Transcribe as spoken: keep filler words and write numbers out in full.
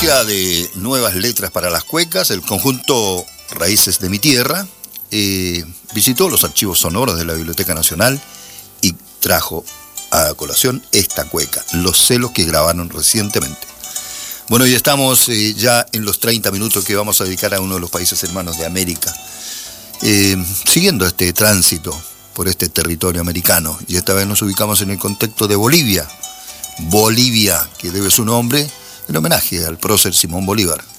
día de nuevas letras para las cuecas, el conjunto Raíces de mi Tierra eh, visitó los archivos sonoros de la Biblioteca Nacional y trajo a colación esta cueca, Los celos, que grabaron recientemente. Bueno, y estamos eh, ya en los treinta minutos que vamos a dedicar a uno de los países hermanos de América, eh, siguiendo este tránsito por este territorio americano, y esta vez nos ubicamos en el contexto de Bolivia. Bolivia, que debe su nombre en homenaje al prócer Simón Bolívar.